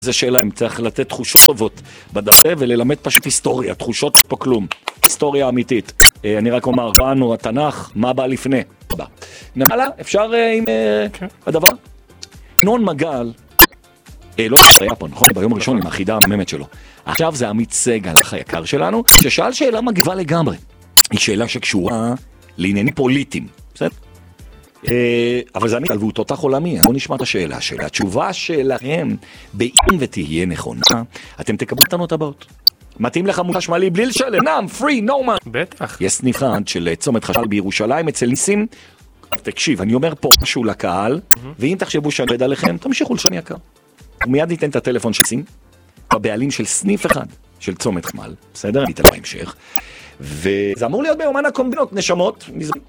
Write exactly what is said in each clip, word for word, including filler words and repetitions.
זה שאלה, אם צריך לתת תחושות טובות בדבר וללמד פשוט היסטוריה, תחושות פה כלום, היסטוריה אמיתית. אני רק אומר, קראנו התנ"ך, מה בא לפני? בא. נמלה, אפשר עם הדבר? ינון מגל, לא היה פה, נכון? ביום הראשון עם החידה המממת שלו. עכשיו זה עמית סגל, האח היקר שלנו, ששאל שאלה מגניבה לגמרי. היא שאלה שקשורה לעניינים פוליטיים, בסדר? אבל זה עמית, והוא תותח עולמי, בואו נשמע את השאלה שלה. התשובה שלהם, באם ותהיה נכונה, אתם תקבלו את הענות הבאות. מתאים לך מול חשמלי בלי לשלם, נם, פרי, נו מן. בטח. יש סניף אחד של צומת חשמל בירושלים אצל ניסים. תקשיב, אני אומר פה משהו לקהל, ואם תחשבו שאני עובד עליכם, תמשיכו לשם יקר. מיד ניתן את הטלפון של ניסים, הבעלים של סניף אחד של צומת חשמל, בסדר? ניתן בהמשך. וזה אמור להיות ביומן הקומבינות, נשמות,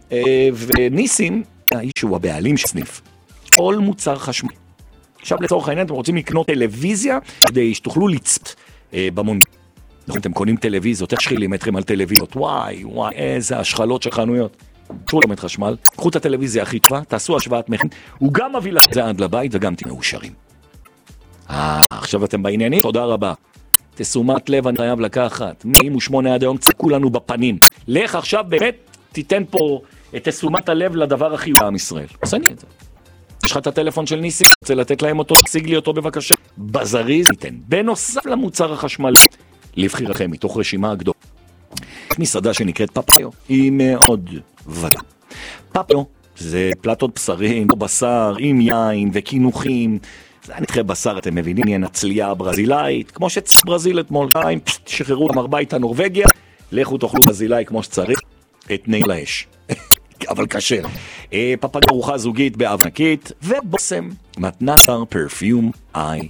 וניסים, האיש שהוא הבעלים של סניף, כל מוצר חשמל. עכשיו לצורך העניין, אתם רוצים לקנות טלוויזיה, כדי שתוכלו לצפות במונד. נכון, אתם קונים טלוויזיות, איך שחילים אתכם על טלוויזיות, וואי, וואי, איזה השחלות של חנויות. קחו למת חשמל, קחו את הטלוויזיה הכי טובה, תעשו השוואת מחיר, הוא גם מביא לך זה עד לבית וגם תהיו מאושרים. אה, עכשיו אתם בעניינים? תודה רבה. תשומת לב אני חייב לקחת, מאה ושמונה עד היום צקו לנו בפנים. לך עכשיו באמת תיתן פה את תשומת הלב לדבר הכי בעם ישראל. עושה לי את זה. יש לך את הטלפון של ניסי, רוצה לתת להם אותו, תשיג לי אותו בבקשה. בזריז ניתן. בנוסף למוצר החשמלי, לבחירכם מתוך רשימה הגדולה. מסעדה שנקראת פאפיו, היא מאוד ודא. פאפיו זה פלטות בשרים, בשר עם יין וכינוחים. זה נקרא בשר, אתם מבינים, היא הנצליה הברזילאית, כמו שצריך ברזיל אתמול, שחררו גם הביתה נורווגיה, לכו תאכלו ברזילאי כמו שצריך, את נעל האש. אבל קשר. פפגה ארוחה זוגית באבנקית, ובוסם, מתנצר פרפיום איי.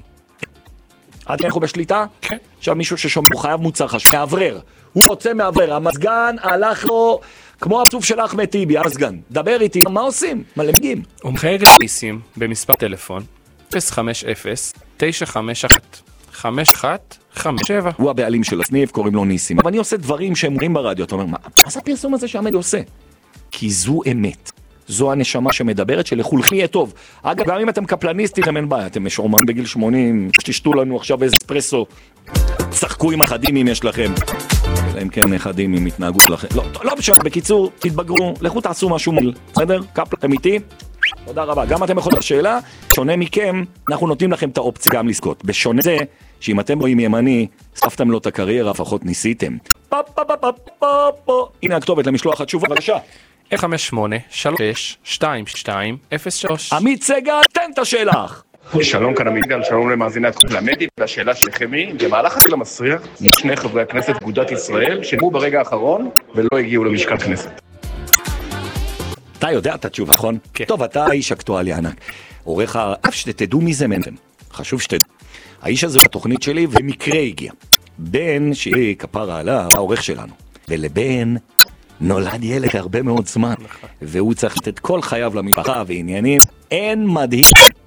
עד אנחנו בשליטה? כן. עכשיו מישהו ששומע, הוא חייב מוצר חשוב, מעברר. הוא רוצה מעברר, המסגן הלך לו כמו הפצוף של אחמד טיבי, המסגן. דבר איתי, מה עושים? מה למגיעים? ומחייג לניסים במספר טלפון, אפס חמש אפס תשע חמש אחת חמש אחת חמש שבע. הוא הבעלים של הסניף, קוראים לו ניסים. אבל אני עושה דברים שהם אומרים ברדיו, אתה אומר, מה זה הפרסום הזה שעמד עושה? כי זו אמת. זו הנשמה שמדברת שלכולכם יהיה טוב. אגב, גם אם אתם קפלניסטים, אין בעיה, אתם משורמנים בגיל שמונים, שתשתו לנו עכשיו איזה אספרסו, צחקו עם החדים אם יש לכם. אלא אם כן החדים אם יתנהגו לכם. לא, לא בשביל, בקיצור, תתבגרו, לכו תעשו משהו מול, בסדר? קפלתם איתי? תודה רבה. גם אתם יכולים לשאלה, שונה מכם, אנחנו נותנים לכם את האופציה גם לזכות. בשונה זה, שאם אתם רואים ימני, ספתם לו את הקריירה, לפחות ניסיתם. פו פו פו פו פו פו. הנה הכתובת למשלוח התשובה, בבקשה. אפס חמש שמונה שלוש שש שתיים שתיים אפס שלוש. עמית סגל, תן את השאלה. שלום, כאן עמית סגל, שלום למאזיני התוכנית למדי, והשאלה שלכם היא, במהלך הדיל המסריח, שני חברי הכנסת אגודת ישראל, שנגעו ברגע האחרון ולא הגיעו למשכן כנסת. אתה יודע את התשובה, נכון? כן. טוב, אתה האיש אקטואלי ענק. עורך אף שתדעו מי זה מנתם. חשוב שתדעו. האיש הזה בתוכנית שלי ומקרה הגיע. בן שהיא כפרה עליו, העורך שלנו. ולבן נולד ילד הרבה מאוד זמן. והוא צריך לתת כל חייו למשפחה ועניינים. אין מדהים.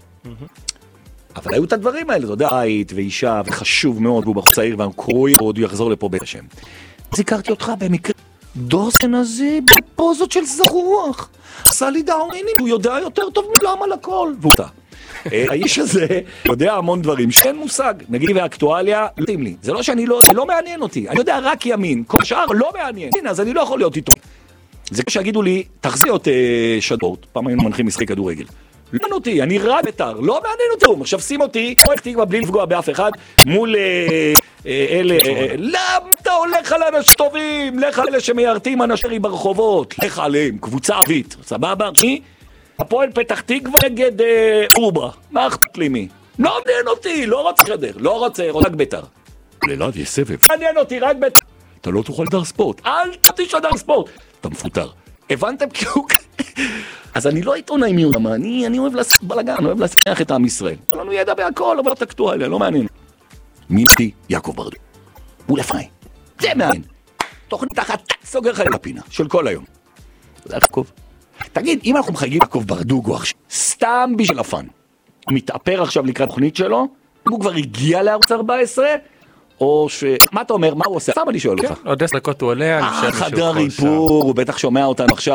אבל היו את הדברים האלה, אתה יודע, בית ואישה, וחשוב מאוד, והוא בחור צעיר, והקרוי עוד הוא יחזור לפה בית השם. אז הכרתי אותך במקרה. דורסן הזה בפוזות של זרוח. עשה לי דאונינים, הוא יודע יותר טוב מלם על הכל. ואותה. האיש הזה יודע המון דברים, שאין מושג. נגיד והאקטואליה, לא יודעים לי. זה לא שאני לא, זה לא מעניין אותי. אני יודע רק ימין. כל השאר לא מעניין. הנה, אז אני לא יכול להיות איתו. זה כשהגידו לי, תחזי אותי שדורט. פעם היינו מנחים משחק כדורגל. לא מעניין אותי, אני רע בית"ר, לא מעניין אותי. עכשיו שים אותי, תקווה בלי לפגוע באף אחד, מול אלה, למה אתה הולך על אנשים טובים? לך על אלה שמיירתים אנשים ברחובות, לך עליהם, קבוצה ערבית, סבבה? מי? הפועל פתח תקווה נגד אוברה, מה אכפת לי מי? לא מעניין אותי, לא רוצה שדר, לא רוצה, רק בית"ר. ללעד יש סבב. מעניין אותי, רק בית"ר. אתה לא תוכל דר ספורט, אל תשדר ספורט. אתה מפוטר. הבנתם כאילו? אז אני לא עיתונאי מיעוט, אני, אני אוהב לעשות בלגן, אני אוהב להצליח את עם ישראל. אין לנו ידע בהכל, אבל לא אקטואליה, לא מעניין. מימתי יעקב ברדוגו. הוא לפני. זה מעניין. תוכנית אחת סוגר לך לפינה של כל היום. תודה יעקב. תגיד, אם אנחנו מחייגים יעקב ברדוגו עכשיו, סתם בשביל הפן, מתאפר עכשיו לקראת תוכנית שלו, הוא כבר הגיע לערוץ ארבע עשרה, או ש... מה אתה אומר? מה הוא עושה? סתם אני שואל אותך. עוד עשר דקות הוא עולה, אני חושב שהוא חדר איפור, הוא בטח שומע אותנו עכשיו.